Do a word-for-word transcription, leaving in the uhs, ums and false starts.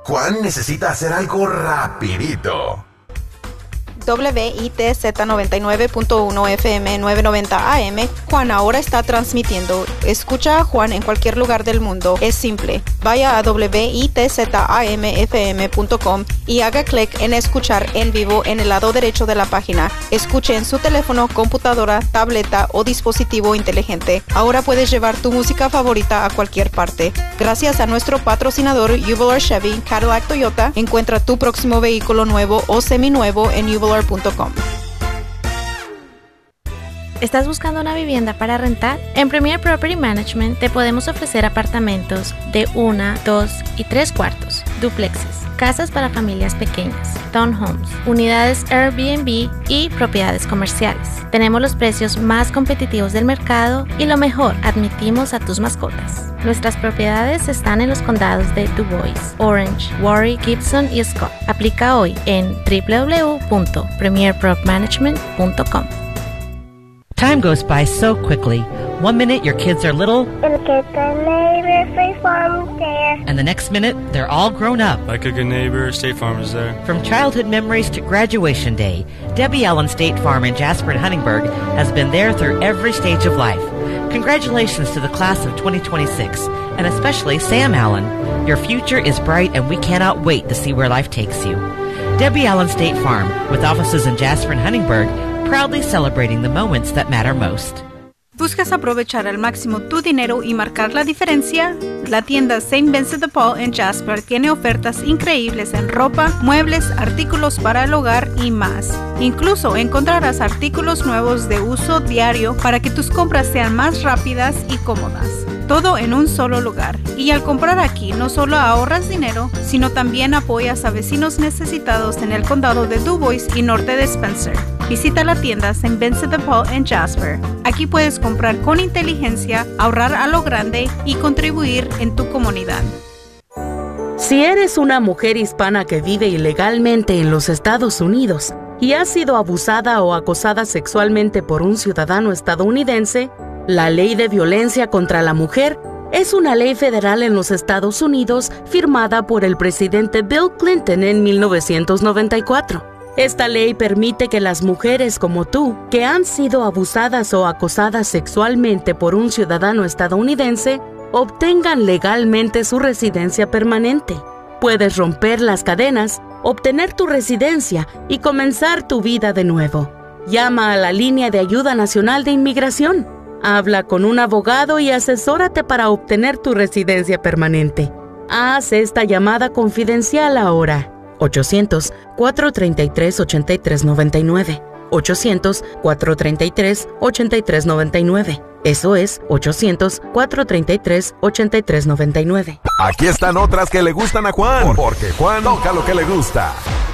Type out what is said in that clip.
Juan necesita hacer algo rapidito. W I T Z noventa y nueve punto uno F M novecientos noventa A M, Juan ahora está transmitiendo. Escucha a Juan en cualquier lugar del mundo. Es simple. Vaya a W I T Z A M F M punto com y haga clic en escuchar en vivo en el lado derecho de la página. Escuche en su teléfono, computadora, tableta o dispositivo inteligente. Ahora puedes llevar tu música favorita a cualquier parte. Gracias a nuestro patrocinador Jubilar Chevy Cadillac Toyota, encuentra tu próximo vehículo nuevo o seminuevo en jubilar punto com. ¿Estás buscando una vivienda para rentar? En Premier Property Management te podemos ofrecer apartamentos de una, dos y tres cuartos, duplexes, casas para familias pequeñas, townhomes, unidades Airbnb y propiedades comerciales. Tenemos los precios más competitivos del mercado y lo mejor, admitimos a tus mascotas. Nuestras propiedades están en los condados de Du Bois, Orange, Warwick, Gibson y Scott. Aplica hoy en w w w punto premier prop management punto com. Time goes by so quickly. One minute your kids are little, and get the neighbor, State Farm is there. And the next minute they're all grown up. Like a good neighbor, State Farm is there. From childhood memories to graduation day, Debbie Allen State Farm in Jasper and Huntingburg has been there through every stage of life. Congratulations to the class of twenty twenty-six, and especially Sam Allen. Your future is bright and we cannot wait to see where life takes you. Debbie Allen State Farm, with offices in Jasper and Huntingburg, proudly celebrating the moments that matter most. ¿Buscas aprovechar al máximo tu dinero y marcar la diferencia? La tienda Saint Vincent de Paul en Jasper tiene ofertas increíbles en ropa, muebles, artículos para el hogar y más. Incluso encontrarás artículos nuevos de uso diario para que tus compras sean más rápidas y cómodas. Todo en un solo lugar. Y al comprar aquí no solo ahorras dinero, sino también apoyas a vecinos necesitados en el condado de Du Bois y norte de Spencer. Visita la tienda Saint Vincent de Paul en Jasper. Aquí puedes comprar con inteligencia, ahorrar a lo grande y contribuir en tu comunidad. Si eres una mujer hispana que vive ilegalmente en los Estados Unidos y has sido abusada o acosada sexualmente por un ciudadano estadounidense, la Ley de Violencia contra la Mujer es una ley federal en los Estados Unidos firmada por el presidente Bill Clinton en mil novecientos noventa y cuatro. Esta ley permite que las mujeres como tú, que han sido abusadas o acosadas sexualmente por un ciudadano estadounidense, obtengan legalmente su residencia permanente. Puedes romper las cadenas, obtener tu residencia y comenzar tu vida de nuevo. Llama a la línea de ayuda nacional de inmigración. Habla con un abogado y asesórate para obtener tu residencia permanente. Haz esta llamada confidencial ahora. ochocientos, cuatro treinta y tres, ochenta y tres noventa y nueve. ochocientos, cuatro treinta y tres, ochenta y tres noventa y nueve. Eso es ochocientos, cuatro treinta y tres, ochenta y tres noventa y nueve. Aquí están otras que le gustan a Juan, porque Juan toca lo que le gusta.